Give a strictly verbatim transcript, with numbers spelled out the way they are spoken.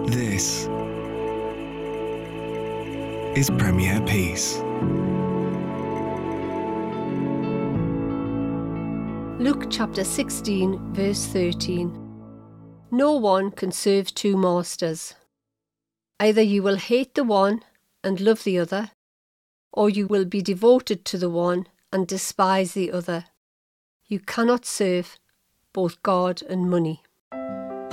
This is Premier Peace. Luke chapter sixteen, verse thirteen. No one can serve two masters. Either you will hate the one and love the other, or you will be devoted to the one and despise the other. You cannot serve both God and money.